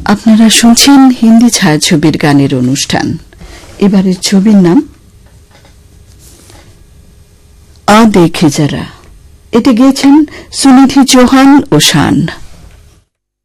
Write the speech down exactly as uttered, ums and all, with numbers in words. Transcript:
আপনারা শুনছেন হিন্দি ছায়াছবির গানের অনুষ্ঠান। এবারের ছবির নাম আ দেখে যারা। এতে গেয়েছেন সুনিধি চৌহান ও শান।